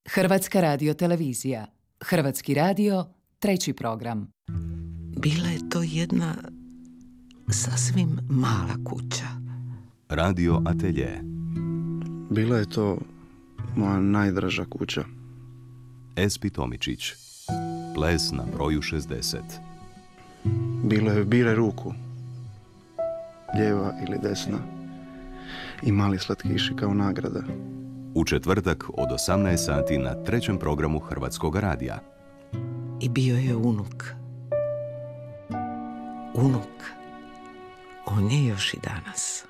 Hrvatska radiotelevizija. Hrvatski radio, 3. program. Bila je to jedna sasvim mala kuća. Radio Atelje. Bila je to moja najdraža kuća. Espi Tomičić. Ples na broju 60. Bilo je biraj ruku. Lijeva ili desna. I mali slatkiši kao nagrada. U četvrtak od 18 sati na 3. programu Hrvatskog radija. I bio je unuk. Unuk. On je još i danas.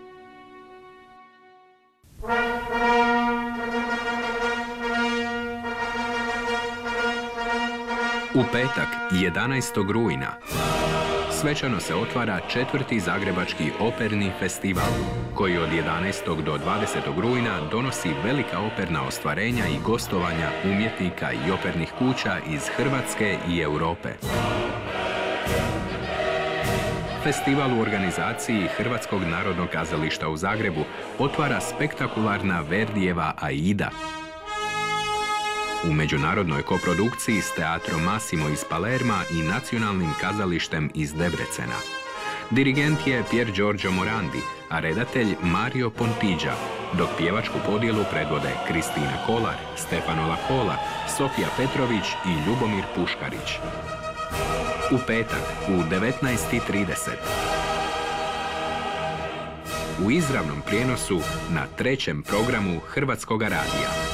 U petak, 11. rujna, svečano se otvara 4. Zagrebački operni festival, koji od 11. do 20. rujna donosi velika operna ostvarenja i gostovanja umjetnika i opernih kuća iz Hrvatske i Europe. Festival u organizaciji Hrvatskog narodnog kazališta u Zagrebu otvara spektakularna Verdijeva Aida. U međunarodnoj koprodukciji s teatrom Massimo iz Palerma i nacionalnim kazalištem iz Debrecena. Dirigent je Pier Giorgio Morandi, a redatelj Mario Pontigia, dok pjevačku podjelu predvode Kristina Kolar, Stefano Lacola, Sofija Petrović i Ljubomir Puškarić. U petak u 19:30 u izravnom prijenosu na 3. programu Hrvatskoga radija.